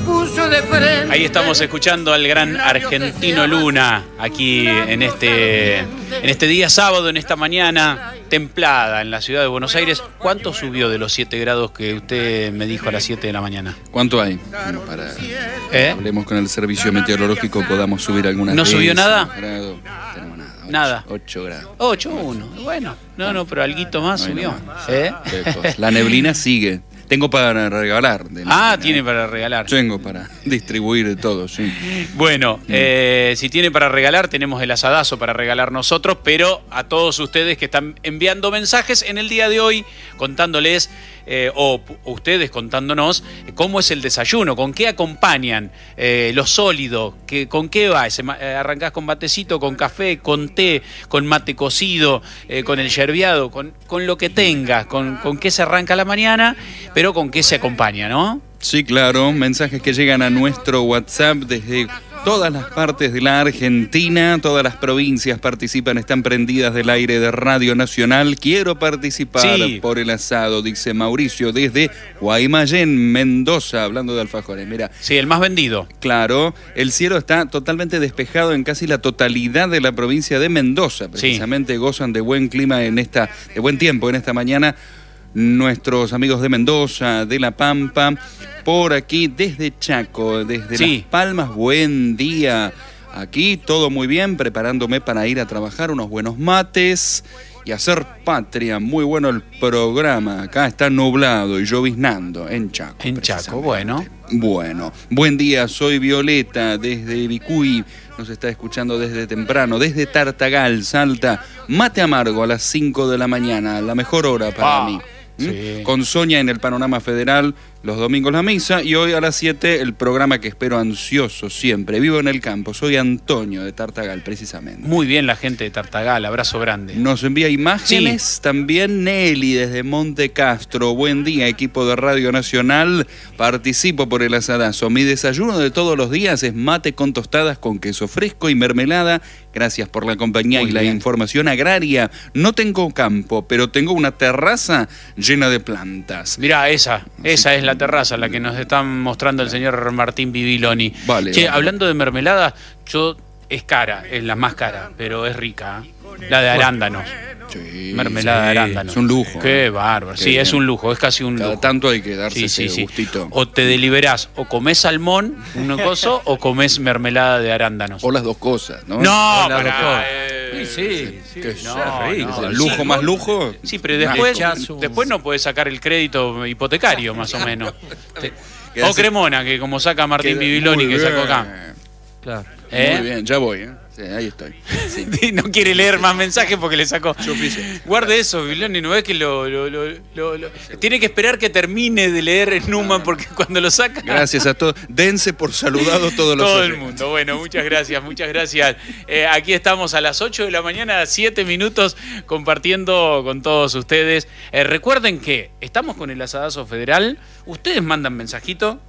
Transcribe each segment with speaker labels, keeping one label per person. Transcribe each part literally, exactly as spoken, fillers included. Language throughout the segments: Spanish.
Speaker 1: puso de frente.
Speaker 2: Ahí estamos escuchando al gran Argentino Luna, aquí en este, en este día sábado, en esta mañana templada en la ciudad de Buenos Aires. ¿Cuánto subió de los siete grados que usted me dijo a las siete de la mañana?
Speaker 3: ¿Cuánto hay? Como para
Speaker 2: ¿Eh?
Speaker 3: hablemos con el servicio meteorológico, podamos subir algunas
Speaker 2: ¿No subió nada?
Speaker 3: Grado. Tenemos nada. ocho,
Speaker 2: Nada.
Speaker 3: ocho grados.
Speaker 2: ocho, uno. Bueno, no, no, pero alguito más
Speaker 3: No hay
Speaker 2: subió.
Speaker 3: nada más.
Speaker 2: ¿Eh?
Speaker 3: La neblina sigue. Tengo para regalar. De
Speaker 2: Ah,
Speaker 3: neblina.
Speaker 2: tiene para regalar.
Speaker 3: Tengo para distribuir de todo, sí.
Speaker 2: Bueno, eh, si tiene para regalar, tenemos el asadazo para regalar nosotros, pero a todos ustedes que están enviando mensajes en el día de hoy, contándoles, eh, o ustedes contándonos, cómo es el desayuno, con qué acompañan, eh, lo sólido, que, con qué va, ese, eh, arrancás con matecito, con café, con té, con mate cocido, eh, con el yerbiado, con, con lo que tengas, con, con qué se arranca la mañana, pero con qué se acompaña, ¿no?
Speaker 3: Sí, claro, mensajes que llegan a nuestro WhatsApp desde todas las partes de la Argentina, todas las provincias participan, están prendidas del aire de Radio Nacional. Quiero participar
Speaker 2: Sí.
Speaker 3: por el asado, dice Mauricio, desde Guaymallén, Mendoza, hablando de alfajores. Mira,
Speaker 2: Sí, el más vendido.
Speaker 3: claro, el cielo está totalmente despejado en casi la totalidad de la provincia de Mendoza. Precisamente gozan de buen clima en esta, de buen tiempo en esta mañana. Nuestros amigos de Mendoza, de La Pampa, por aquí desde Chaco, desde
Speaker 2: Sí.
Speaker 3: Las Palmas, buen día. Aquí todo muy bien, preparándome para ir a trabajar, unos buenos mates y hacer patria. Muy bueno el programa. Acá está nublado y lloviznando en Chaco.
Speaker 2: En Chaco,
Speaker 3: precisamente.
Speaker 2: bueno.
Speaker 3: Bueno, buen día, soy Violeta desde Vicuy, nos está escuchando desde temprano, desde Tartagal, Salta, mate amargo a las cinco de la mañana, la mejor hora para
Speaker 2: Ah,
Speaker 3: mí. ¿Mm?
Speaker 2: sí.
Speaker 3: Con Sonia en el Panorama Federal, los domingos la misa y hoy a las siete el programa que espero ansioso siempre. Vivo en el campo, soy Antonio de Tartagal precisamente.
Speaker 2: Muy bien la gente de Tartagal, abrazo grande.
Speaker 3: Nos envía imágenes también Nelly desde Monte Castro. Buen día, equipo de Radio Nacional. Participo por el asadazo. Mi desayuno de todos los días es mate con tostadas con queso fresco y mermelada. Gracias por la compañía
Speaker 2: Muy
Speaker 3: y la
Speaker 2: bien.
Speaker 3: información agraria. No tengo campo, pero tengo una terraza llena de plantas.
Speaker 2: Mirá, esa, esa es la terraza, la que nos está mostrando el señor Martín Bibiloni.
Speaker 3: Vale,
Speaker 2: Che,
Speaker 3: vale.
Speaker 2: hablando de mermelada, yo es cara, es la más cara, pero es rica. ¿eh? La de arándanos.
Speaker 3: Sí,
Speaker 2: Mermelada de
Speaker 3: sí,
Speaker 2: arándanos.
Speaker 3: Es un lujo.
Speaker 2: Qué bárbaro.
Speaker 3: Qué
Speaker 2: Sí,
Speaker 3: bien.
Speaker 2: es un lujo, es casi un
Speaker 3: Cada
Speaker 2: lujo.
Speaker 3: tanto hay que darse
Speaker 2: Sí, sí,
Speaker 3: ese
Speaker 2: sí.
Speaker 3: gustito.
Speaker 2: O te deliberás, o comés salmón, un coso, o comés mermelada de arándanos.
Speaker 3: O las dos cosas, ¿no?
Speaker 2: No,
Speaker 4: O las
Speaker 2: pará,
Speaker 4: dos cosas.
Speaker 2: eh,
Speaker 4: Sí, sí.
Speaker 3: Que
Speaker 2: No,
Speaker 3: sea rico.
Speaker 2: no,
Speaker 3: lujo
Speaker 2: sí.
Speaker 3: más lujo.
Speaker 2: Sí, pero después,
Speaker 4: Nah,
Speaker 2: después no podés sacar el crédito hipotecario, más o menos. Te-
Speaker 3: Quedás-
Speaker 2: O Cremona, que como saca Martín
Speaker 3: Queda
Speaker 2: Bibiloni,
Speaker 3: muy
Speaker 2: que sacó
Speaker 3: bien.
Speaker 2: acá.
Speaker 4: Claro.
Speaker 2: ¿Eh?
Speaker 3: Muy bien, ya voy, ¿eh? Sí, ahí estoy. Sí.
Speaker 2: No quiere leer más mensajes porque le sacó.
Speaker 3: Yo oficio.
Speaker 2: Guarde eso, Bibiloni, no ves que lo, lo- lo- lo- lo- tiene que esperar que termine de leer Newman porque cuando lo saca.
Speaker 3: Gracias a todos. Dense por saludados todos los
Speaker 2: Todo el
Speaker 3: oyentes.
Speaker 2: mundo. Bueno, muchas gracias, muchas gracias. Eh, aquí estamos a las ocho de la mañana, siete minutos, compartiendo con todos ustedes. Eh, recuerden que estamos con el asadazo federal. Ustedes mandan mensajito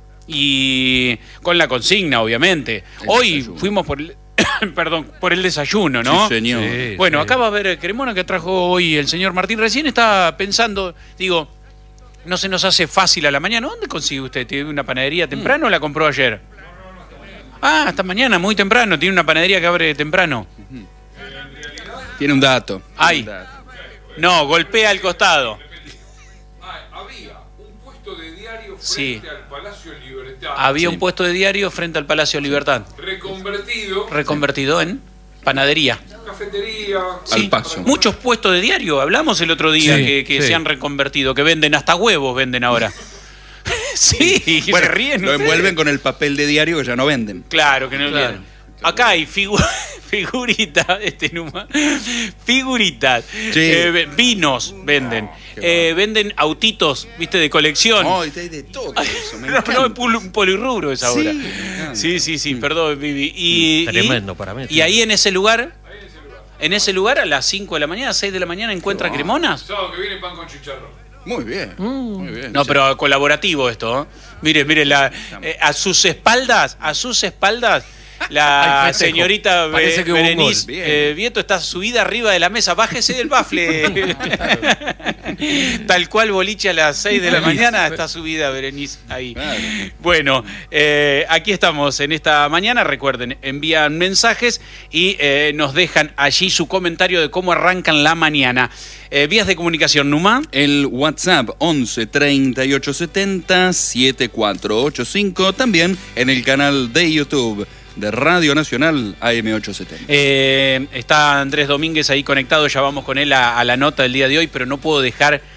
Speaker 2: y con la consigna, obviamente.
Speaker 3: El
Speaker 2: Hoy
Speaker 3: desayuno.
Speaker 2: fuimos por el, perdón, por el desayuno, ¿no?
Speaker 3: Sí, señor.
Speaker 4: Sí.
Speaker 2: Bueno, acá va a haber Cremona que trajo hoy el señor Martín. Recién estaba pensando, digo, no se nos hace fácil a la mañana. ¿Dónde consigue usted? ¿Tiene una panadería temprano o la compró ayer? Ah, hasta mañana, muy temprano. Tiene una panadería que abre temprano.
Speaker 3: Tiene un dato.
Speaker 2: Ay.
Speaker 3: Tiene un dato.
Speaker 2: No, golpea al costado.
Speaker 5: Ah, había un puesto de diario frente
Speaker 2: Sí.
Speaker 5: al Palacio Libertad.
Speaker 2: Había
Speaker 3: Sí.
Speaker 2: un puesto de diario frente al Palacio Libertad,
Speaker 5: Reconvertido.
Speaker 2: reconvertido en panadería.
Speaker 5: Cafetería.
Speaker 3: Al
Speaker 2: Sí,
Speaker 3: paso.
Speaker 2: muchos puestos de diario. Hablamos el otro día
Speaker 4: Sí,
Speaker 2: que, que
Speaker 4: sí.
Speaker 2: se han reconvertido, que venden hasta huevos, venden ahora. Sí,
Speaker 3: Bueno,
Speaker 2: se ríen
Speaker 3: lo
Speaker 2: ustedes.
Speaker 3: envuelven con el papel de diario que ya no venden.
Speaker 2: Claro, que no
Speaker 4: Claro.
Speaker 2: quieren. Acá hay figu figuritas, este Numa, figuritas,
Speaker 3: Sí.
Speaker 2: eh, ve- vinos venden,
Speaker 3: qué
Speaker 2: eh, venden autitos, viste, de colección.
Speaker 3: No, y hay de todo eso. Me
Speaker 2: No, no,
Speaker 3: encanta.
Speaker 2: es pol- un polirrubro es ahora.
Speaker 3: Sí, me encanta.
Speaker 2: Sí, sí, sí, perdón, Vivi. Y,
Speaker 4: Tremendo
Speaker 2: y-
Speaker 4: para mí.
Speaker 2: Y ahí en ese lugar, en ese lugar a las cinco de la mañana, seis de la mañana, encuentra
Speaker 3: Qué va.
Speaker 2: cremonas.
Speaker 5: Sábado que viene pan con chicharrón.
Speaker 3: Muy bien. Muy bien.
Speaker 2: No, pero colaborativo esto, ¿eh? Mire, mire, la, eh, a sus espaldas, a sus espaldas, la señorita
Speaker 1: Parece que hubo un
Speaker 2: Berenice
Speaker 3: gol.
Speaker 2: eh, Vieto está subida arriba de la mesa. Bájese del bafle. Tal cual boliche a las seis de la mañana está subida Berenice ahí.
Speaker 3: Claro.
Speaker 2: Bueno, eh, aquí estamos en esta mañana. Recuerden, envían mensajes y eh, nos dejan allí su comentario de cómo arrancan la mañana. Eh, vías de comunicación, Numa.
Speaker 3: El WhatsApp once treinta y ocho setenta setenta y cuatro ochenta y cinco. También en el canal de YouTube de Radio Nacional A M ochocientos setenta.
Speaker 2: Eh, está Andrés Domínguez ahí conectado, ya vamos con él a, a la nota del día de hoy, pero no puedo dejar, eh,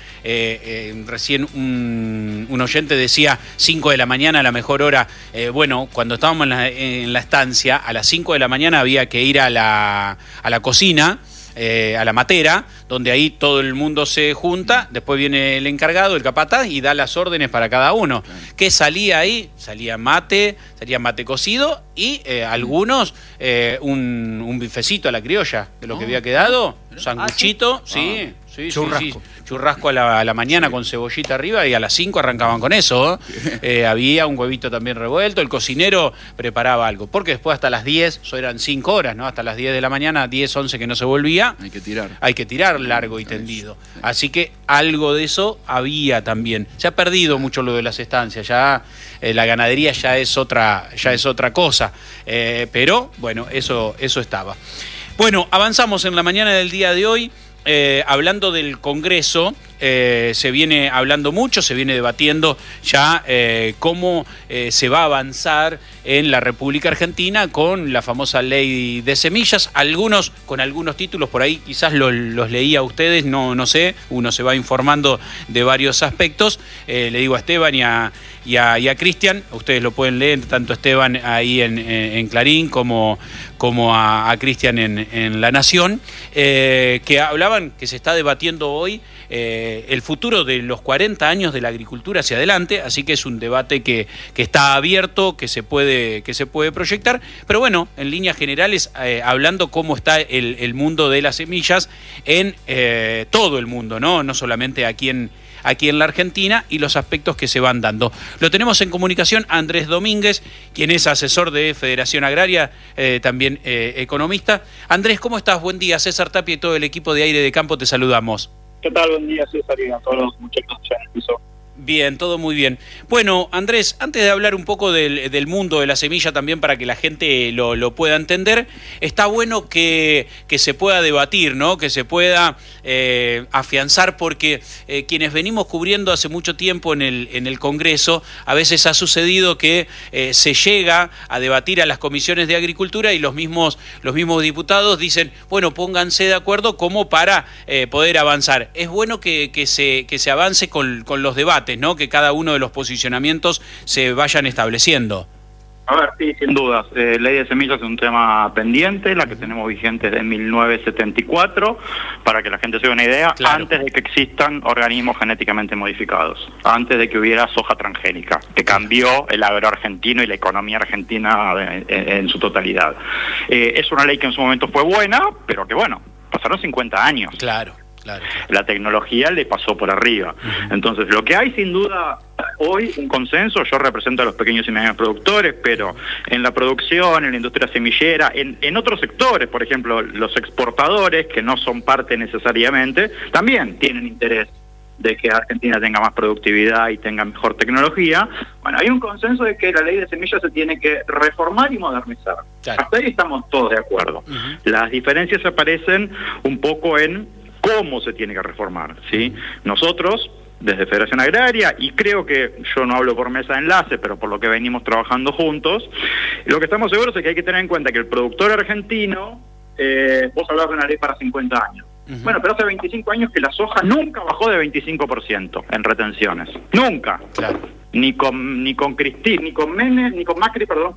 Speaker 2: eh, recién un, un oyente decía cinco de la mañana, la mejor hora. Eh, bueno, cuando estábamos en la, en la estancia, a las cinco de la mañana había que ir a la, a la cocina, eh, a la matera, donde ahí todo el mundo se junta, después viene el encargado, el capataz, y da las órdenes para cada uno. Claro. ¿Qué salía ahí? Salía mate, salía mate cocido y eh, algunos eh, un, un bifecito a la criolla, de lo oh, que había quedado, sanguchito, ¿Ah, sí? Sí, ah, sí,
Speaker 1: churrasco.
Speaker 2: Sí, sí, churrasco a la, a la mañana con cebollita arriba y a las cinco arrancaban con eso. Eh, había un huevito también revuelto, el cocinero preparaba algo, porque después hasta las diez, eso eran cinco horas, ¿no? Hasta las diez de la mañana, diez, once que no se volvía.
Speaker 3: Hay que tirar.
Speaker 2: Hay que tirar largo y tendido. Así que algo de eso había también. Se ha perdido mucho lo de las estancias, ya eh, la ganadería ya es otra, ya es otra cosa. Eh, pero bueno, eso, eso estaba. Bueno, avanzamos en la mañana del día de hoy. Eh, hablando del Congreso, eh, se viene hablando mucho, se viene debatiendo ya eh, cómo eh, se va a avanzar en la República Argentina con la famosa ley de semillas, algunos con algunos títulos por ahí, quizás lo, los leía a ustedes, no, no sé, uno se va informando de varios aspectos. Eh, le digo a Esteban y a, y a, y a Cristian, ustedes lo pueden leer, tanto Esteban ahí en, en, en Clarín como, como a, a Cristian en, en La Nación, eh, que hablaban que se está debatiendo hoy eh, el futuro de los cuarenta años de la agricultura hacia adelante, así que es un debate que, que está abierto, que se puede, que se puede proyectar, pero bueno, en líneas generales, eh, hablando cómo está el, el mundo de las semillas en eh, todo el mundo, ¿no? No solamente aquí en, aquí en la Argentina, y los aspectos que se van dando. Lo tenemos en comunicación a Andrés Domínguez, quien es asesor de Federación Agraria, eh, también eh, economista. Andrés, ¿cómo estás? Buen día. César Tapia y todo el equipo de Aire de Campo te saludamos.
Speaker 4: ¿Qué tal? Buen día, César, y a todos los muchachos ya en el piso.
Speaker 2: Bien, todo muy bien. Bueno, Andrés, antes de hablar un poco del, del mundo de la semilla también para que la gente lo, lo pueda entender, está bueno que, que se pueda debatir, ¿no? Que se pueda eh, afianzar, porque eh, quienes venimos cubriendo hace mucho tiempo en el, en el Congreso, a veces ha sucedido que eh, se llega a debatir a las comisiones de Agricultura y los mismos, los mismos diputados dicen, bueno, pónganse de acuerdo como para eh, poder avanzar. Es bueno que, que, se, que se avance con, con los debates, ¿no? Que cada uno de los posicionamientos se vayan estableciendo.
Speaker 4: A ver, sí, sin dudas. Eh, ley de semillas es un tema pendiente, la que tenemos vigente desde mil novecientos setenta y cuatro, para que la gente se dé una idea, claro, antes de que existan organismos genéticamente modificados, antes de que hubiera soja transgénica, que cambió el agro argentino y la economía argentina en, en, en su totalidad. Eh, es una ley que en su momento fue buena, pero que bueno, pasaron cincuenta años.
Speaker 2: Claro. Claro, claro.
Speaker 4: La tecnología le pasó por arriba. Uh-huh. Entonces, lo que hay sin duda hoy, un consenso, yo represento a los pequeños y medianos productores, pero en la producción, en la industria semillera, en, en otros sectores, por ejemplo, los exportadores, que no son parte necesariamente, también tienen interés de que Argentina tenga más productividad y tenga mejor tecnología. Bueno, hay un consenso de que la ley de semillas se tiene que reformar y modernizar. Claro. Hasta ahí estamos todos de acuerdo. Uh-huh. Las diferencias aparecen un poco en cómo se tiene que reformar, ¿sí? Nosotros, desde Federación Agraria, y creo que yo no hablo por mesa de enlace, pero por lo que venimos trabajando juntos, lo que estamos seguros es que hay que tener en cuenta que el productor argentino, eh, vos hablabas de una ley para cincuenta años. Uh-huh. Bueno, pero hace veinticinco años que la soja nunca bajó de veinticinco por ciento en retenciones. Nunca. Claro. Ni con ni con Cristina, ni con Menem, ni con Macri, perdón.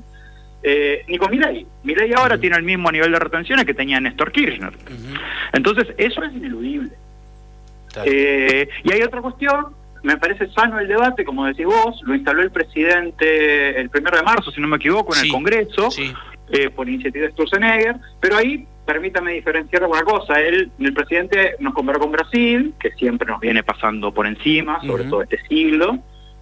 Speaker 4: Eh, ni con Milei. Milei ahora uh-huh. tiene el mismo nivel de retenciones que tenía Néstor Kirchner. Uh-huh. Entonces, eso es ineludible. Claro. Eh, y hay otra cuestión, me parece sano el debate, como decís vos, lo instaló el presidente el primero de marzo, si no me equivoco, en sí. el Congreso, sí. eh, por iniciativa de Sturzenegger, pero ahí, permítame diferenciar una cosa, él, el presidente nos comparó con Brasil, que siempre nos viene pasando por encima, sobre uh-huh. todo este siglo,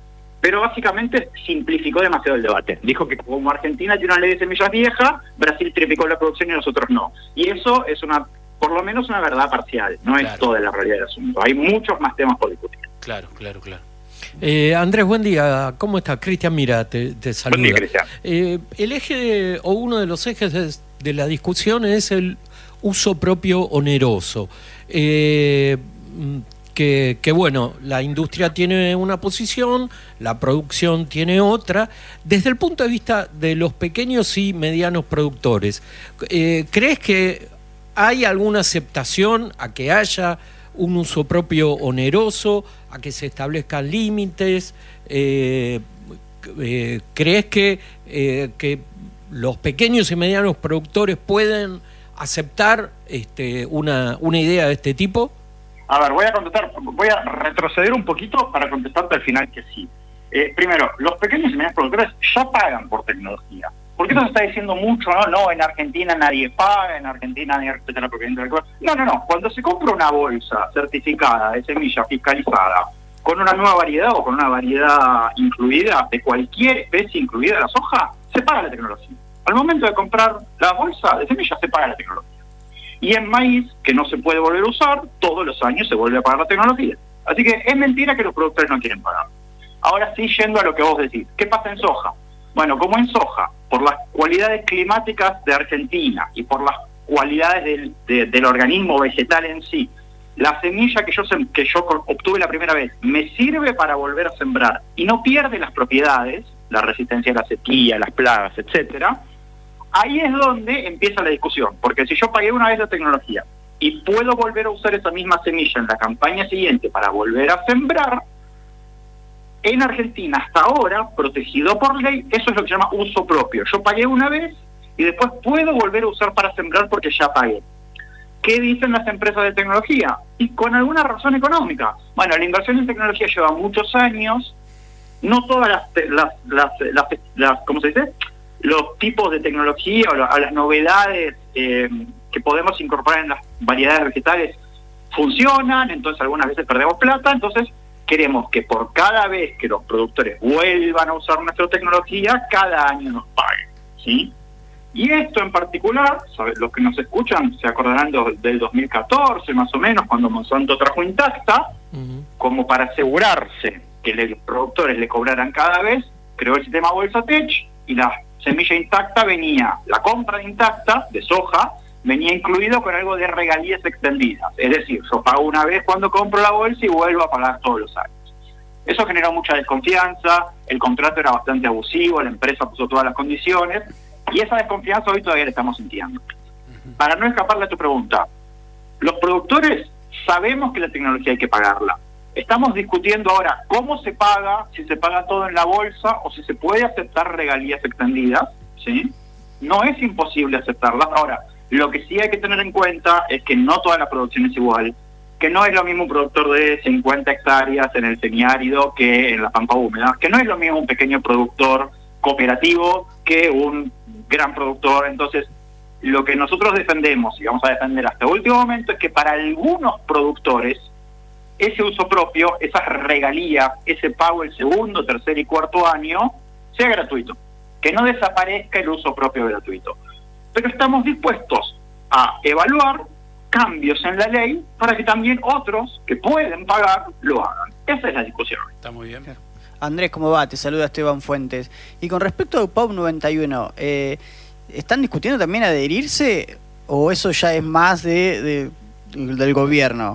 Speaker 4: pero básicamente simplificó demasiado el debate. Dijo que como Argentina tiene una ley de semillas vieja, Brasil triplicó la producción y nosotros no. Y eso es una, por lo menos una verdad parcial, no
Speaker 2: claro.
Speaker 4: es toda la realidad del asunto. Hay muchos más temas por discutir.
Speaker 2: Claro, claro, claro.
Speaker 1: Eh, Andrés, buen día. ¿Cómo estás? Cristian Mira, te, te saluda.
Speaker 4: Buen día, Cristian.
Speaker 1: Eh, el eje, de, o uno de los ejes de, de la discusión es el uso propio oneroso. Eh, que, que, bueno, la industria tiene una posición, la producción tiene otra. Desde el punto de vista de los pequeños y medianos productores, eh, ¿crees que hay alguna aceptación a que haya un uso propio oneroso, a que se establezcan límites? Eh, eh, ¿Crees que, eh, que los pequeños y medianos productores pueden aceptar este, una, una idea de este tipo?
Speaker 4: A ver, voy a contestar, voy a retroceder un poquito para contestarte al final que sí. Eh, primero, los pequeños y medianos productores ya pagan por tecnología. ¿Por qué eso se está diciendo mucho? No, no, en Argentina nadie paga, en Argentina nadie respeta la propiedad intelectual. No, no, no. Cuando se compra una bolsa certificada de semilla fiscalizada con una nueva variedad o con una variedad incluida de cualquier especie incluida la soja, se paga la tecnología. Al momento de comprar la bolsa de semilla se paga la tecnología. Y en maíz, que no se puede volver a usar, todos los años se vuelve a pagar la tecnología. Así que es mentira que los productores no quieren pagar. Ahora sí, yendo a lo que vos decís. ¿Qué pasa en soja? Bueno, como en soja, por las cualidades climáticas de Argentina y por las cualidades del, de, del organismo vegetal en sí, la semilla que yo, que yo obtuve la primera vez me sirve para volver a sembrar y no pierde las propiedades, la resistencia a la sequía, las plagas, etcétera. Ahí es donde empieza la discusión, porque si yo pagué una vez la tecnología y puedo volver a usar esa misma semilla en la campaña siguiente para volver a sembrar, en Argentina hasta ahora, protegido por ley, eso es lo que se llama uso propio. Yo pagué una vez y después puedo volver a usar para sembrar porque ya pagué. ¿Qué dicen las empresas de tecnología? Y con alguna razón económica. Bueno, la inversión en tecnología lleva muchos años, no todas las, las, las, las, las ¿cómo se dice?, los tipos de tecnología o a las novedades eh, que podemos incorporar en las variedades vegetales funcionan, entonces algunas veces perdemos plata, entonces queremos que por cada vez que los productores vuelvan a usar nuestra tecnología, cada año nos paguen, ¿sí? Y esto en particular, ¿sabe? Los que nos escuchan se acordarán do, del dos mil catorce más o menos, cuando Monsanto trajo Intacta, uh-huh. como para asegurarse que los productores le cobraran cada vez, creó el sistema Bolsa Tech y la semilla Intacta venía, la compra de Intacta, de soja, venía incluido con algo de regalías extendidas. Es decir, yo pago una vez cuando compro la bolsa y vuelvo a pagar todos los años. Eso generó mucha desconfianza, el contrato era bastante abusivo, la empresa puso todas las condiciones, y esa desconfianza hoy todavía la estamos sintiendo. Para no escaparle a tu pregunta, los productores sabemos que la tecnología hay que pagarla. Estamos discutiendo ahora cómo se paga, si se paga todo en la bolsa o si se puede aceptar regalías extendidas, ¿sí? No es imposible aceptarlas. Ahora, lo que sí hay que tener en cuenta es que no toda la producción es igual, que no es lo mismo un productor de cincuenta hectáreas en el semiárido que en la pampa húmeda, que no es lo mismo un pequeño productor cooperativo que un gran productor. Entonces, lo que nosotros defendemos y vamos a defender hasta el último momento es que para algunos productores ese uso propio, esas regalías, ese pago el segundo, tercer y cuarto año sea gratuito, que no desaparezca el uso propio gratuito. Pero estamos dispuestos a evaluar cambios en la ley para que también otros que pueden pagar lo hagan. Esa es la discusión.
Speaker 2: Está muy bien.
Speaker 6: Andrés, ¿cómo va? Te saluda Esteban Fuentes. Y con respecto a U P A U noventa y uno, eh, ¿están discutiendo también adherirse o eso ya es más de, de del gobierno?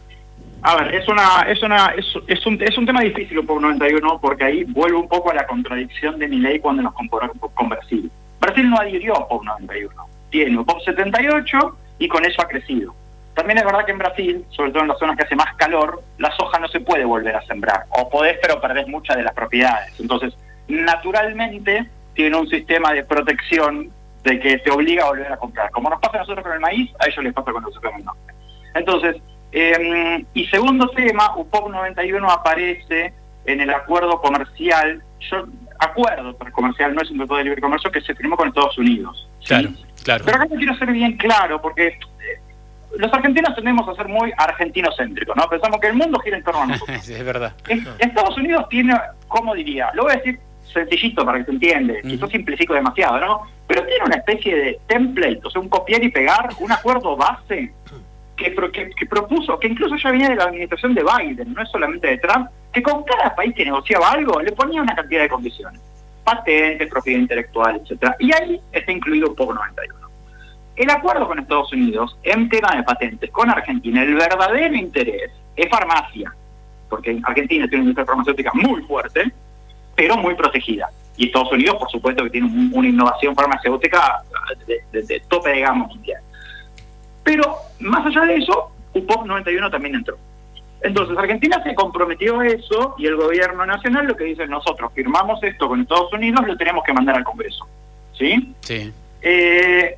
Speaker 4: A ver, es una es una es, es un es un tema difícil U P A U noventa y uno, porque ahí vuelve un poco a la contradicción de mi ley cuando nos comparamos con Brasil. Brasil no adhirió a U P A U noventa y uno, tiene U P A U setenta y ocho y con eso ha crecido. También es verdad que en Brasil, sobre todo en las zonas que hace más calor, la soja no se puede volver a sembrar, o podés pero perdés muchas de las propiedades. Entonces, naturalmente tiene un sistema de protección de que te obliga a volver a comprar. Como nos pasa a nosotros con el maíz, a ellos les pasa con nosotros con el norte. Entonces, Eh, y segundo tema, U P A U noventa y uno aparece en el acuerdo comercial, yo, acuerdo comercial, no es un tratado de libre comercio que se firmó con Estados Unidos, ¿sí?
Speaker 2: Claro, claro.
Speaker 4: Pero acá quiero ser bien claro, porque eh, los argentinos tendemos a ser muy argentinocéntricos, ¿no? Pensamos que el mundo gira en torno a nosotros.
Speaker 2: Sí, es verdad.
Speaker 4: Es- Estados Unidos tiene, ¿cómo diría? Lo voy a decir sencillito para que se entiende,
Speaker 2: Ujú.
Speaker 4: quizás simplifico demasiado, ¿no? Pero tiene una especie de template, o sea, un copiar y pegar, un acuerdo base que, pro- que, que propuso, que incluso ya venía de la administración de Biden, no es solamente de Trump, que con cada país que negociaba algo le ponía una cantidad de condiciones. Patentes, propiedad intelectual, etcétera. Y ahí está incluido POP noventa y uno. El acuerdo con Estados Unidos en tema de patentes con Argentina, el verdadero interés es farmacia, porque Argentina tiene una industria farmacéutica muy fuerte, pero muy protegida. Y Estados Unidos, por supuesto, que tiene un- una innovación farmacéutica de, de- de tope de gama mundial. Pero, más allá de eso, POP noventa y uno también entró. Entonces, Argentina se comprometió a eso y el gobierno nacional lo que dice, nosotros firmamos esto con Estados Unidos, lo tenemos que mandar al Congreso. ¿Sí?
Speaker 2: Sí.
Speaker 4: Eh,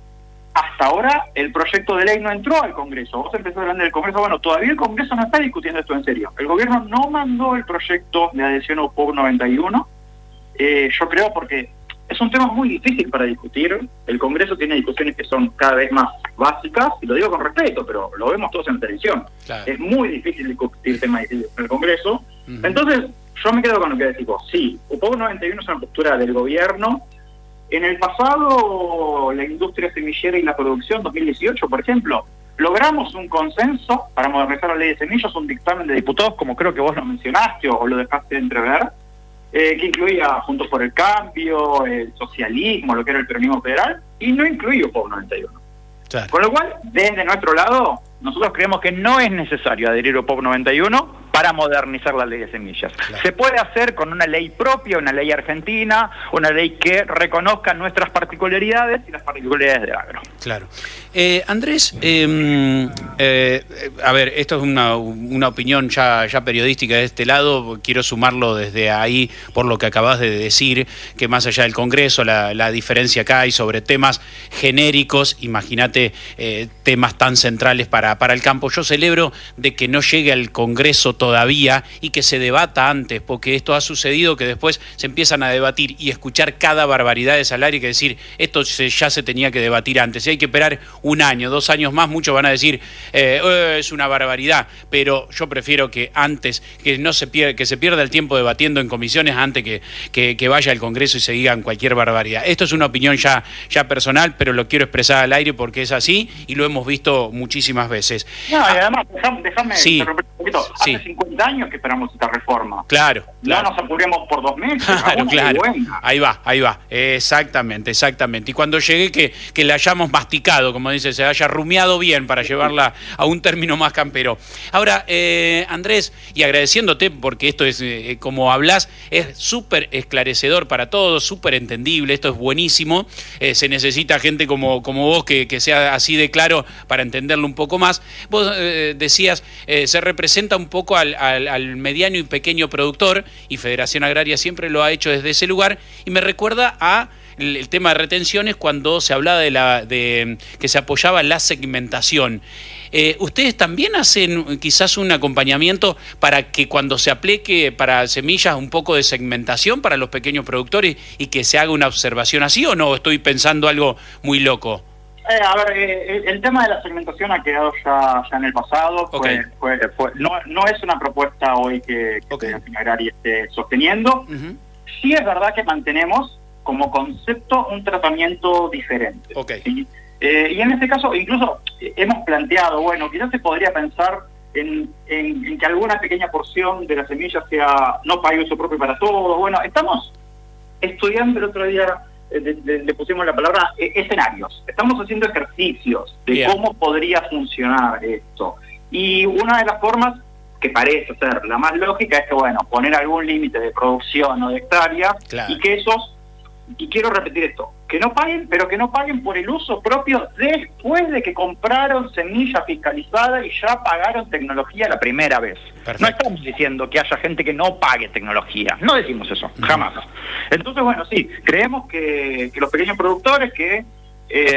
Speaker 4: hasta ahora el proyecto de ley no entró al Congreso. Vos empezás hablando del Congreso. Bueno, todavía el Congreso no está discutiendo esto en serio. El gobierno no mandó el proyecto de adhesión a POP noventa y uno. Eh, yo creo porque es un tema muy difícil para discutir. El Congreso tiene discusiones que son cada vez más básicas, y lo digo con respeto, pero lo vemos todos en televisión.
Speaker 2: Claro.
Speaker 4: Es muy difícil discutir temas difíciles en el Congreso.
Speaker 2: Ujú.
Speaker 4: Entonces, yo me quedo con lo que decís vos. Sí, POP noventa y uno es una postura del gobierno. En el pasado, la industria semillera y la producción, dos mil dieciocho, por ejemplo, logramos un consenso para modernizar la ley de semillas, un dictamen de diputados, como creo que vos lo mencionaste o, o lo dejaste entrever, eh, que incluía Juntos por el Cambio, el socialismo, lo que era el peronismo federal, y no incluía POP noventa y uno.
Speaker 2: Claro.
Speaker 4: Con lo cual, desde nuestro lado, nosotros creemos que no es necesario adherir a POP noventa y uno para modernizar la ley de semillas.
Speaker 2: Claro.
Speaker 4: Se puede hacer con una ley propia, una ley argentina, una ley que reconozca nuestras particularidades y las particularidades del agro.
Speaker 2: Claro. Eh, Andrés, eh, eh, a ver, esto es una, una opinión ya, ya periodística de este lado, quiero sumarlo desde ahí por lo que acabas de decir, que más allá del Congreso, la, la diferencia que hay sobre temas genéricos, imagínate eh, temas tan centrales para, para el campo. Yo celebro de que no llegue al Congreso todavía y que se debata antes, porque esto ha sucedido que después se empiezan a debatir y escuchar cada barbaridad de salario y que decir, esto se, ya se tenía que debatir antes, y hay que esperar un año, dos años más, muchos van a decir, eh, eh, es una barbaridad, pero yo prefiero que antes, que no se pierda, que se pierda el tiempo debatiendo en comisiones antes que, que, que vaya al Congreso y se digan cualquier barbaridad. Esto es una opinión ya, ya personal, pero lo quiero expresar al aire porque es así y lo hemos visto muchísimas veces.
Speaker 4: No, y además, déjame, déjame
Speaker 2: Sí.
Speaker 4: interrumpir un poquito.
Speaker 2: Sí.
Speaker 4: Hace cincuenta años que esperamos esta reforma.
Speaker 2: Claro, claro.
Speaker 4: No nos apuremos por dos meses.
Speaker 2: Claro,
Speaker 4: alguna
Speaker 2: claro.
Speaker 4: es buena.
Speaker 2: Ahí va, ahí va. Exactamente, exactamente. Y cuando llegue que, que la hayamos masticado, como dice, se haya rumiado bien para llevarla a un término más campero. Ahora, eh, Andrés, y agradeciéndote porque esto es, eh, como hablas, es súper esclarecedor para todos, súper entendible, esto es buenísimo. Eh, se necesita gente como, como vos que, que sea así de claro para entenderlo un poco más. Vos eh, decías, eh, se representa un poco al, al, al mediano y pequeño productor, y Federación Agraria siempre lo ha hecho desde ese lugar, y me recuerda a el, el tema de retenciones cuando se hablaba de la de que se apoyaba la segmentación. Eh, ¿Ustedes también hacen quizás un acompañamiento para que cuando se aplique para semillas un poco de segmentación para los pequeños productores y que se haga una observación así, o no? ¿Estoy pensando algo muy loco?
Speaker 4: Eh, a ver, eh, el, el tema de la segmentación ha quedado ya, ya en el pasado. Fue,
Speaker 2: Okay.
Speaker 4: fue, fue- no, no es una propuesta hoy que, que
Speaker 2: Okay.
Speaker 4: Federación Agraria esté sosteniendo.
Speaker 2: Uh-huh.
Speaker 4: Sí es verdad que mantenemos como concepto un tratamiento diferente.
Speaker 2: Ok.
Speaker 4: ¿Sí? Eh, y en este caso, incluso eh, hemos planteado, bueno, quizás se podría pensar en, en, en que alguna pequeña porción de la semilla sea no pague uso propio para todos. Bueno, estamos estudiando el otro día, eh, de- de- le pusimos la palabra eh, escenarios. Estamos haciendo ejercicios de
Speaker 2: Bien.
Speaker 4: cómo podría funcionar esto. Y una de las formas que parece ser la más lógica es que, bueno, poner algún límite de producción o de hectárea,
Speaker 2: Claro.
Speaker 4: y que esos, y quiero repetir esto, que no paguen, pero que no paguen por el uso propio después de que compraron semilla fiscalizada y ya pagaron tecnología la primera vez.
Speaker 2: Perfecto.
Speaker 4: No estamos diciendo que haya gente que no pague tecnología, no decimos eso, jamás. Entonces, bueno, sí, creemos que, que los pequeños productores que eh,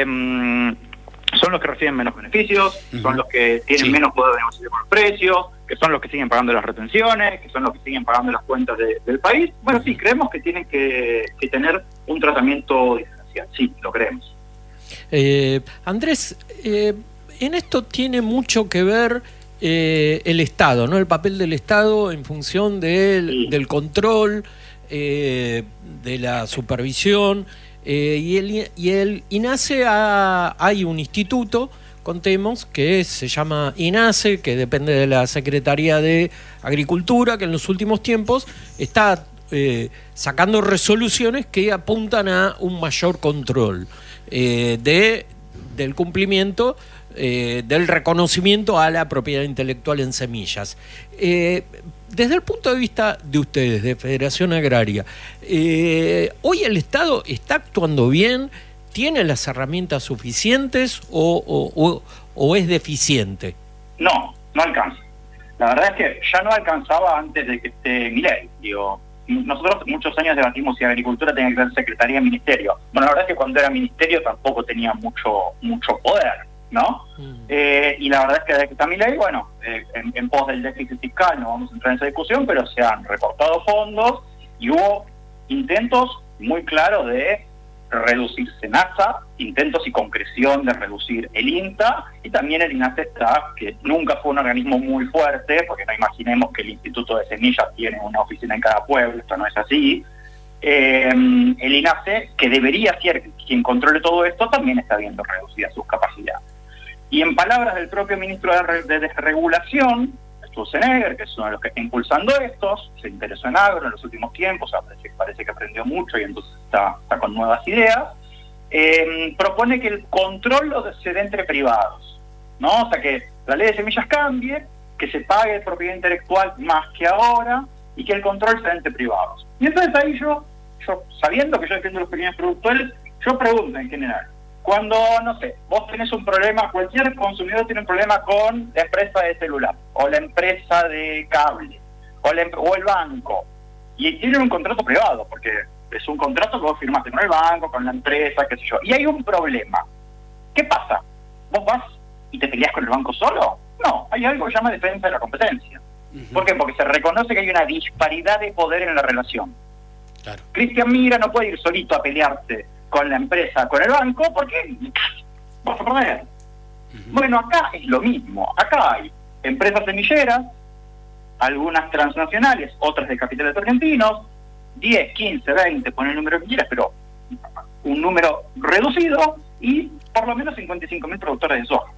Speaker 4: son los que reciben menos beneficios,
Speaker 2: Ujú.
Speaker 4: son los que tienen
Speaker 2: Sí.
Speaker 4: menos poder de negociación con los precios, que son los que siguen pagando las retenciones, que son los que siguen pagando las cuentas de- del país. Bueno, sí, creemos que tienen que, que tener un tratamiento diferencial, sí, lo creemos.
Speaker 1: Eh, Andrés, eh, en esto tiene mucho que ver eh, el Estado, ¿no? El papel del Estado en función del,
Speaker 4: Sí.
Speaker 1: del control, eh, de la supervisión. Eh, y, el, y el INASE ha, hay un instituto, contemos, que se llama INASE, que depende de la Secretaría de Agricultura, que en los últimos tiempos está eh, sacando resoluciones que apuntan a un mayor control eh, de, del cumplimiento, eh, del reconocimiento a la propiedad intelectual en semillas. Eh, desde el punto de vista de ustedes, de Federación Agraria, eh, ¿hoy el Estado está actuando bien? ¿Tiene las herramientas suficientes o, o, o, o es deficiente?
Speaker 4: No, no alcanza. La verdad es que ya no alcanzaba antes de que esté Milei. Digo, nosotros muchos años debatimos si Agricultura tenía que ser Secretaría de Ministerio. Bueno, la verdad es que cuando era Ministerio tampoco tenía mucho mucho poder, ¿no? Mm. Eh, y la verdad es que desde que está Milei, bueno, eh, en, en pos del déficit fiscal no vamos a entrar en esa discusión, pero se han recortado fondos y hubo intentos muy claros de reducir SENASA, intentos y concreción de reducir el INTA, y también el INASE está, que nunca fue un organismo muy fuerte, porque no imaginemos que el Instituto de Semillas tiene una oficina en cada pueblo, esto no es así. Eh, el INASE, que debería ser quien controle todo esto, también está viendo reducidas sus capacidades. Y en palabras del propio ministro de, de Desregulación, Sturzenegger, que es uno de los que está impulsando estos, se interesó en agro en los últimos tiempos, o sea, parece, parece que aprendió mucho y entonces está, está con nuevas ideas, eh, propone que el control lo se dé entre privados, ¿no? O sea, que la ley de semillas cambie, que se pague propiedad intelectual más que ahora y que el control se dé entre privados. Y entonces ahí yo, yo sabiendo que yo defiendo a los pequeños productores, yo pregunto en general, cuando, no sé, vos tenés un problema, cualquier consumidor tiene un problema con la empresa de celular, o la empresa de cable, o, la, o el banco, y tienen un contrato privado, porque es un contrato que vos firmaste con el banco, con la empresa, qué sé yo, y hay un problema. ¿Qué pasa? ¿Vos vas y te peleás con el banco solo? No, hay algo que se llama defensa de la competencia. Uh-huh. ¿Por qué? Porque se reconoce que hay una disparidad de poder en la relación. Claro. Cristian Mira no puede ir solito a pelearse con la empresa, con el banco, porque vas a perder. Uh-huh. Bueno, acá es lo mismo. Acá hay empresas semilleras, algunas transnacionales, otras de capitales argentinos, diez, quince, veinte, pon el número que quieras, pero un número reducido, y por lo menos cincuenta y cinco mil productores de soja.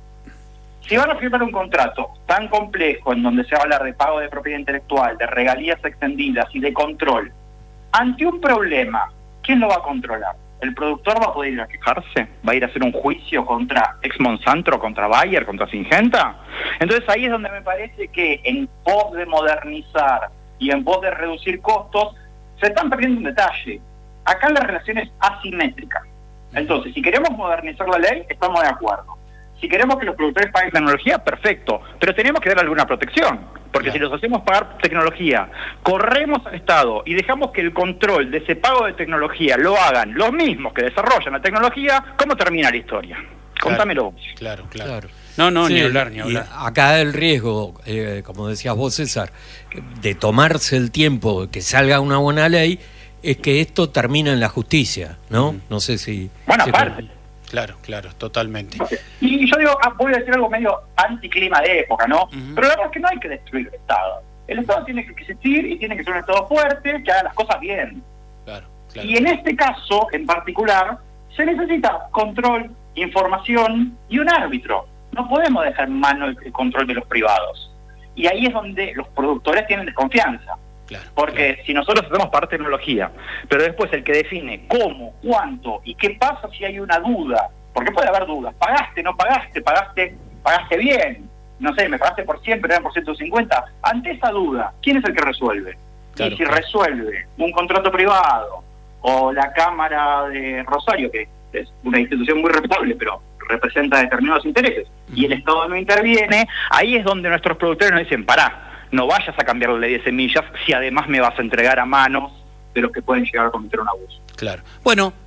Speaker 4: Si van a firmar un contrato tan complejo en donde se va a hablar de pago de propiedad intelectual, de regalías extendidas y de control, ante un problema, ¿quién lo va a controlar? ¿El productor va a poder ir a quejarse? ¿Va a ir a hacer un juicio contra ex Monsanto, contra Bayer, contra Syngenta? Entonces ahí es donde me parece que en pos de modernizar y en pos de reducir costos, se están perdiendo un detalle. Acá la relación es asimétrica. Entonces, si queremos modernizar la ley, estamos de acuerdo. Si queremos que los productores paguen tecnología, perfecto, pero tenemos que dar alguna protección, porque claro, si los hacemos pagar tecnología, corremos al Estado y dejamos que el control de ese pago de tecnología lo hagan los mismos que desarrollan la tecnología, ¿cómo termina la historia? Claro, contámelo.
Speaker 2: Claro, claro. claro. No, no, sí, ni hablar, ni hablar.
Speaker 1: Acá el riesgo, eh, como decías vos, César, de tomarse el tiempo que salga una buena ley, es que esto termina en la justicia, ¿no? Mm. No sé si...
Speaker 4: Bueno,
Speaker 1: si
Speaker 4: aparte...
Speaker 2: Claro, claro, totalmente.
Speaker 4: Y yo digo, ah, voy a decir algo medio anticlima de época, ¿no? Uh-huh. Pero la verdad es que no hay que destruir el Estado. El Estado tiene que existir y tiene que ser un Estado fuerte, que haga las cosas bien.
Speaker 2: Claro, claro.
Speaker 4: Y en este caso, en particular, se necesita control, información y un árbitro. No podemos dejar en mano el, el control de los privados. Y ahí es donde los productores tienen desconfianza. Claro, porque claro, si nosotros hacemos parte de tecnología, pero después el que define cómo, cuánto y qué pasa si hay una duda, porque puede haber dudas, pagaste, no pagaste, pagaste, pagaste bien, no sé, me pagaste por cien, pero eran por ciento cincuenta, ante esa duda, ¿quién es el que resuelve? Claro, y si claro, resuelve un contrato privado o la Cámara de Rosario, que es una institución muy respetable, pero representa determinados intereses, uh-huh, y el Estado no interviene, ahí es donde nuestros productores nos dicen, pará, no vayas a cambiar la ley de semillas si además me vas a entregar a manos de los que pueden llegar a cometer un abuso.
Speaker 2: Claro. Bueno,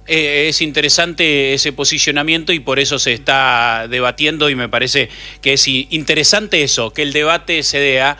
Speaker 2: Eh, es interesante ese posicionamiento y por eso se está debatiendo y me parece que es interesante eso, que el debate se dé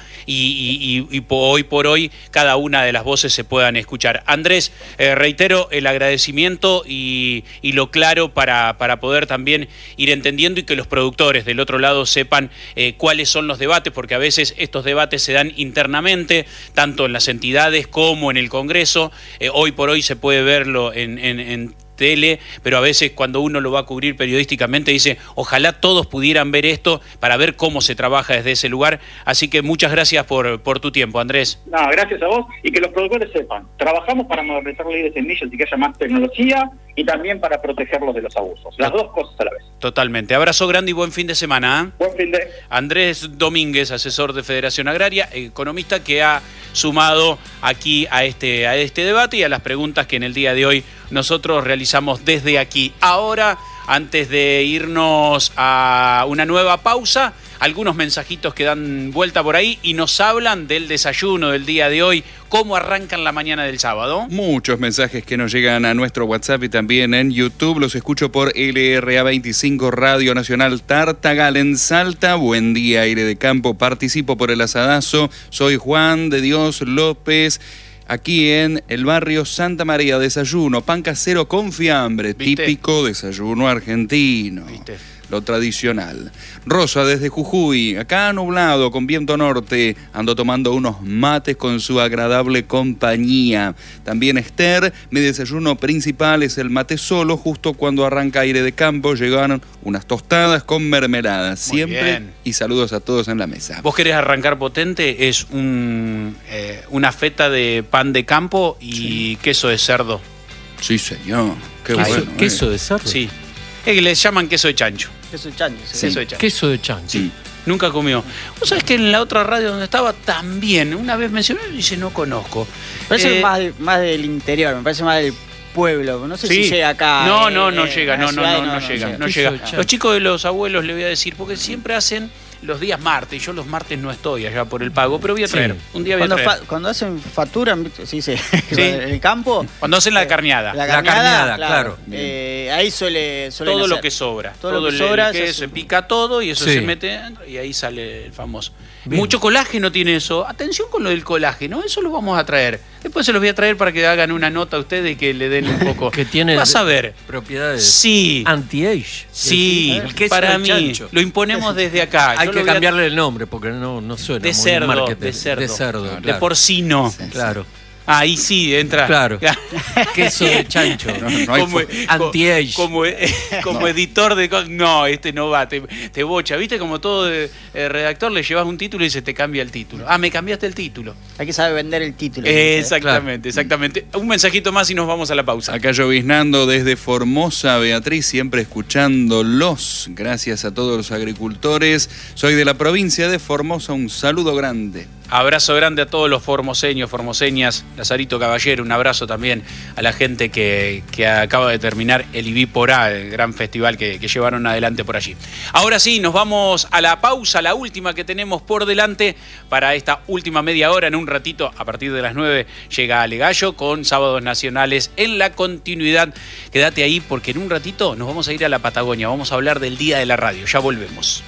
Speaker 2: y, y, y hoy por hoy cada una de las voces se puedan escuchar. Andrés, eh, reitero el agradecimiento y, y lo claro para, para poder también ir entendiendo y que los productores del otro lado sepan eh, cuáles son los debates, porque a veces estos debates se dan internamente, tanto en las entidades como en el Congreso. Eh, hoy por hoy se puede verlo en, en, en tele, pero a veces cuando uno lo va a cubrir periodísticamente dice, ojalá todos pudieran ver esto para ver cómo se trabaja desde ese lugar. Así que muchas gracias por, por tu tiempo, Andrés.
Speaker 4: No, gracias a vos y que los productores sepan, trabajamos para modernizar la ley de semillas y que haya más tecnología y también para protegerlos de los abusos. Las dos cosas a la vez.
Speaker 2: Totalmente. Abrazo grande y buen fin de semana. ¿eh?
Speaker 4: Buen fin de...
Speaker 2: Andrés Domínguez, asesor de Federación Agraria, economista que ha sumado aquí a este, a este debate y a las preguntas que en el día de hoy nosotros realizamos desde aquí. Ahora, antes de irnos a una nueva pausa, algunos mensajitos que dan vuelta por ahí y nos hablan del desayuno del día de hoy, cómo arrancan la mañana del sábado.
Speaker 3: Muchos mensajes que nos llegan a nuestro WhatsApp y también en YouTube. Los escucho por L R A veinticinco Radio Nacional Tartagal en Salta. Buen día, aire de campo. Participo por el asadazo. Soy Juan de Dios López. Aquí en el barrio Santa María, desayuno, pan casero con fiambre,
Speaker 2: ¿Viste?
Speaker 3: Típico desayuno argentino.
Speaker 2: ¿Viste?
Speaker 3: Lo tradicional. Rosa desde Jujuy, acá nublado con viento norte, ando tomando unos mates con su agradable compañía. También Esther, mi desayuno principal es el mate solo, justo cuando arranca aire de campo llegaron unas tostadas con mermelada, siempre
Speaker 2: bien.
Speaker 3: Y saludos a todos en la mesa.
Speaker 2: ¿Vos querés arrancar potente? Es un, eh, una feta de pan de campo y sí. queso de cerdo.
Speaker 3: Sí, señor. Qué
Speaker 1: queso,
Speaker 3: bueno.
Speaker 1: ¿Queso
Speaker 3: eh.
Speaker 1: de cerdo?
Speaker 2: Sí. Es que le llaman queso de chancho.
Speaker 6: Queso de chancho. Sí.
Speaker 2: Queso de chancho.
Speaker 1: Queso de chancho.
Speaker 3: Sí.
Speaker 2: Nunca comió. Vos sabés que en la otra radio donde estaba también, una vez mencionó y dice no conozco.
Speaker 6: Me parece
Speaker 2: Eh,
Speaker 6: más, de- más del interior, me parece más del pueblo. No sé
Speaker 2: Sí.
Speaker 6: si llega acá.
Speaker 2: No,
Speaker 6: eh,
Speaker 2: no, no
Speaker 6: eh,
Speaker 2: llega,
Speaker 6: en la
Speaker 2: no, no,
Speaker 6: ciudad,
Speaker 2: no, no, llega, no
Speaker 1: Queso
Speaker 2: llega.
Speaker 1: de chancho.
Speaker 2: Los chicos de los abuelos le voy a decir, porque siempre hacen los días martes. Yo los martes no estoy allá por el pago, pero voy a traer.
Speaker 1: Sí.
Speaker 2: Un día voy a
Speaker 6: Cuando,
Speaker 2: traer.
Speaker 6: fa- cuando hacen facturan, sí, sí,
Speaker 2: Sí.
Speaker 6: en el campo.
Speaker 2: Cuando hacen la carneada.
Speaker 6: La
Speaker 1: La
Speaker 6: carneada,
Speaker 1: carneada,
Speaker 6: claro.
Speaker 1: claro.
Speaker 6: Eh, ahí suele, suelen
Speaker 2: todo lo
Speaker 6: hacer.
Speaker 2: que sobra.
Speaker 6: Todo lo que
Speaker 2: el-
Speaker 6: sobra,
Speaker 2: el
Speaker 6: se
Speaker 2: queso, se
Speaker 6: hace-
Speaker 2: pica todo y eso
Speaker 1: Sí.
Speaker 2: se mete dentro y ahí sale el famoso.
Speaker 1: Bien.
Speaker 2: Mucho colágeno tiene eso. Atención con lo del colágeno, eso lo vamos a traer. Después se los voy a traer para que hagan una nota a ustedes y que le den un poco.
Speaker 1: Que tiene
Speaker 2: Vas a ver.
Speaker 1: propiedades
Speaker 2: Sí.
Speaker 1: anti-age.
Speaker 2: Sí,
Speaker 1: El queso
Speaker 2: para
Speaker 1: de
Speaker 2: mí
Speaker 1: chancho.
Speaker 2: lo imponemos desde acá.
Speaker 1: Hay
Speaker 2: Yo
Speaker 1: que
Speaker 2: lo voy a-
Speaker 1: cambiarle el nombre porque no, no suena
Speaker 2: de
Speaker 1: muy
Speaker 2: cerdo,
Speaker 1: marketing.
Speaker 2: de cerdo,
Speaker 1: De cerdo,
Speaker 2: de
Speaker 1: claro.
Speaker 2: porcino.
Speaker 1: Claro.
Speaker 2: Ahí sí entra.
Speaker 1: Claro. Queso de chancho.
Speaker 3: No, no hay
Speaker 2: como,
Speaker 3: fo-
Speaker 2: como-
Speaker 1: Anti-age.
Speaker 2: como, como
Speaker 3: No.
Speaker 2: editor de co- no, este no va, te, te bocha, viste como todo eh, redactor le llevas un título y se te cambia el título. Ah, me cambiaste el título.
Speaker 6: Hay que saber vender el título.
Speaker 2: Exactamente, exactamente. Un mensajito más y nos vamos a la pausa.
Speaker 3: Acá lloviznando desde Formosa, Beatriz, siempre escuchándolos. Gracias a todos los agricultores. Soy de la provincia de Formosa, un saludo grande.
Speaker 2: Abrazo grande a todos los formoseños, formoseñas, Lazarito Caballero, un abrazo también a la gente que, que acaba de terminar el Ibiporá, el gran festival que, que llevaron adelante por allí. Ahora sí, nos vamos a la pausa, la última que tenemos por delante para esta última media hora. En un ratito, a partir de las nueve, llega Ale Gallo con Sábados Nacionales en la continuidad. Quédate ahí porque en un ratito nos vamos a ir a la Patagonia, vamos a hablar del Día de la Radio, ya volvemos.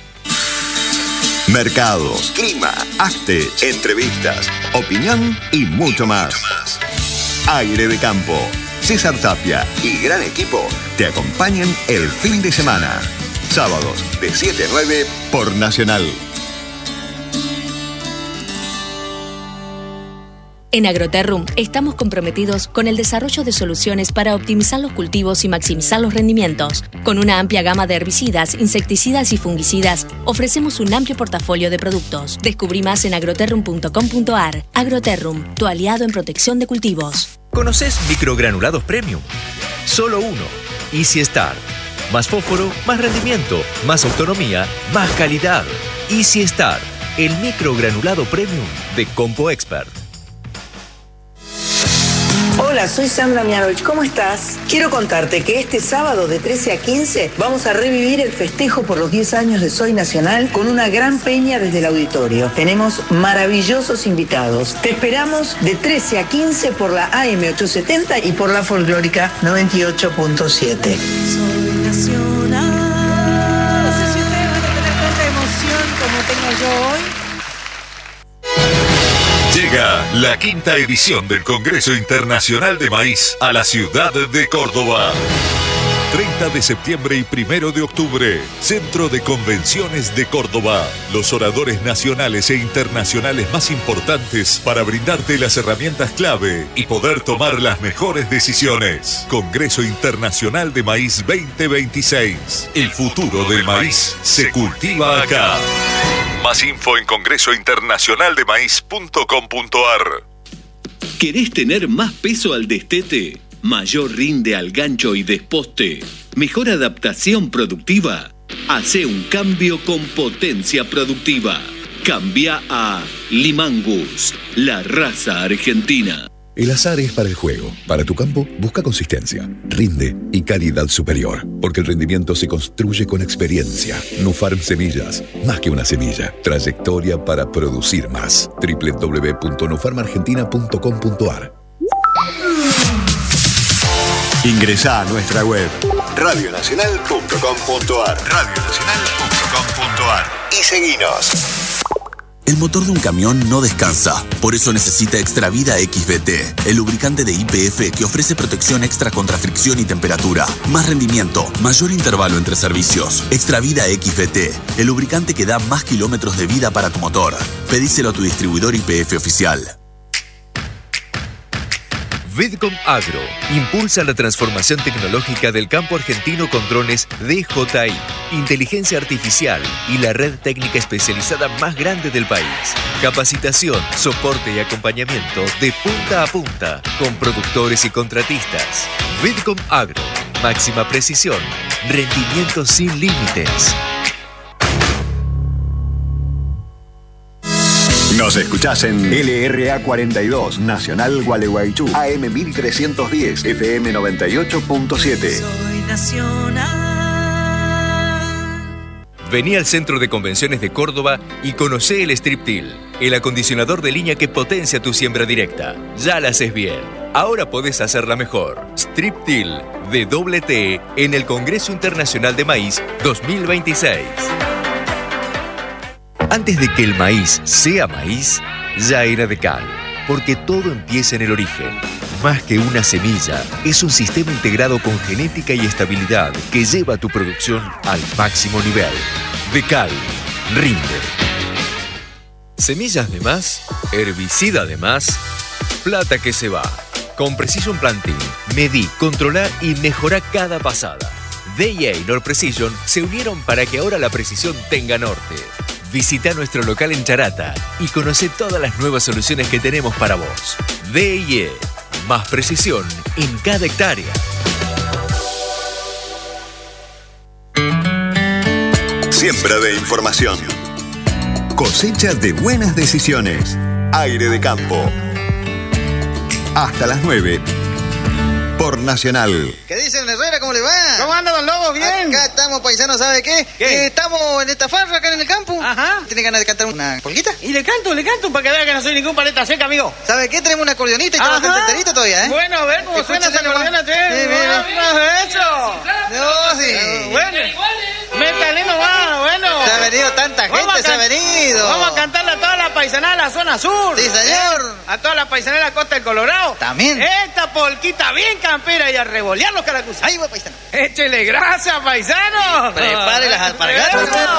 Speaker 7: Mercados, clima, arte, entrevistas, opinión y mucho más. Aire de Campo. César Tapia y gran equipo te acompañan el fin de semana. Sábados de siete a nueve por Nacional.
Speaker 8: En Agroterrum estamos comprometidos con el desarrollo de soluciones para optimizar los cultivos y maximizar los rendimientos. Con una amplia gama de herbicidas, insecticidas y fungicidas, ofrecemos un amplio portafolio de productos. Descubrí más en agroterrum punto com punto ar. Agroterrum, tu aliado en protección de cultivos.
Speaker 9: ¿Conoces microgranulados premium? Solo uno. Easy Start. Más fósforo, más rendimiento, más autonomía, más calidad. Easy Start, el microgranulado premium de Compo Expert.
Speaker 10: Hola. Hola, soy Sandra Mianovich, ¿cómo estás? Quiero contarte que este sábado de trece a quince vamos a revivir el festejo por los diez años de Soy Nacional con una gran peña desde el auditorio. Tenemos maravillosos invitados. Te esperamos de trece a quince por la A M ochocientos setenta y por la Folclórica noventa y ocho punto siete.
Speaker 11: Soy Nacional. No sé si ustedes van a tener tanta emoción como tengo yo hoy.
Speaker 12: Llega la quinta edición del Congreso Internacional de Maíz a la ciudad de Córdoba. treinta de septiembre y primero de octubre, Centro de Convenciones de Córdoba. Los oradores nacionales e internacionales más importantes para brindarte las herramientas clave y poder tomar las mejores decisiones. Congreso Internacional de Maíz veinte veintiséis. El futuro del maíz se cultiva acá. Más info en congreso internacional de maíz punto com punto a r.
Speaker 13: ¿Querés tener más peso al destete? ¿Mayor rinde al gancho y desposte? ¿Mejor adaptación productiva? Hace un cambio con potencia productiva. Cambia a Limangus, la raza argentina.
Speaker 14: El azar es para el juego. Para tu campo, busca consistencia, rinde y calidad superior. Porque el rendimiento se construye con experiencia. Nufarm Semillas, más que una semilla. Trayectoria para producir más. doble u doble u doble u punto nufarm argentina punto com punto a r.
Speaker 7: Ingresá a nuestra web radio nacional punto com punto a r radio nacional punto com punto a r y seguinos.
Speaker 15: El motor de un camión no descansa, por eso necesita Extravida X V T, el lubricante de Y P F que ofrece protección extra contra fricción y temperatura, más rendimiento, mayor intervalo entre servicios. Extravida X V T, el lubricante que da más kilómetros de vida para tu motor. Pedíselo a tu distribuidor Y P F oficial.
Speaker 9: Vidcom Agro impulsa la transformación tecnológica del campo argentino con drones D J I, inteligencia artificial y la red técnica especializada más grande del país. Capacitación, soporte y acompañamiento de punta a punta con productores y contratistas. Vidcom Agro, máxima precisión, rendimiento sin límites.
Speaker 7: Nos escuchás en L R A cuarenta y dos, Nacional Gualeguaychú, A M mil trescientos diez, F M noventa y ocho punto siete.
Speaker 11: Soy Nacional.
Speaker 9: Vení al Centro de Convenciones de Córdoba y conocé el Striptil, el acondicionador de línea que potencia tu siembra directa. Ya la haces bien. Ahora podés hacerla mejor. Striptil de doble T en el Congreso Internacional de Maíz dos mil veintiséis. Antes de que el maíz sea maíz, ya era Decal, porque todo empieza en el origen. Más que una semilla, es un sistema integrado con genética y estabilidad que lleva tu producción al máximo nivel. Decal, rinde. Semillas de más, herbicida de más, plata que se va. Con Precision Planting, medí, controlá y mejorá cada pasada. D I A y Nord Precision se unieron para que ahora la precisión tenga norte. Visita nuestro local en Charata y conoce todas las nuevas soluciones que tenemos para vos. D I E, más precisión en cada hectárea.
Speaker 7: Siembra de información. Cosecha de buenas decisiones. Aire de campo. Hasta las nueve. Por Nacional.
Speaker 16: ¿Qué dicen, Herrera? ¿Cómo le va?
Speaker 6: ¿Cómo anda, don Lobo? ¿Bien?
Speaker 16: Acá estamos, paisanos, ¿sabe qué?
Speaker 6: ¿Qué?
Speaker 16: Eh, estamos en esta farra acá en el campo.
Speaker 6: Ajá.
Speaker 16: ¿Tiene ganas de cantar una polquita?
Speaker 6: Y le canto, le canto para que vea que no soy ningún paleta seca, amigo.
Speaker 16: ¿Sabe qué? Tenemos una acordeonista y está bastante enterita todavía, ¿eh?
Speaker 6: Bueno, a ver cómo suena esa acordeona, che.
Speaker 16: Sí, mira.
Speaker 6: Eso.
Speaker 16: No, sí.
Speaker 6: Bueno. Métale nomás, bueno.
Speaker 16: Se ha venido tanta gente, se ha venido.
Speaker 6: Vamos a cantarle a toda la paisanada de la zona sur.
Speaker 16: Sí, señor.
Speaker 6: A toda la paisanada de la costa del Colorado.
Speaker 16: También.
Speaker 6: Esta polquita bien campera y a revolear los caracuzos.
Speaker 16: Ahí va, paisano.
Speaker 6: Échele grasa, paisano.
Speaker 16: Prepare las alpargatas.